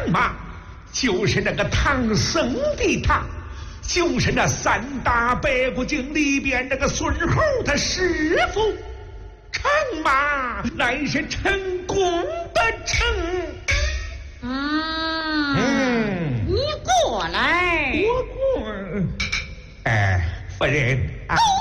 马，就是那个唐僧的他，就是那三打白骨精里边那个孙猴他师傅。乘马乃是成功的成。 你过来。 我过。哎，夫人啊。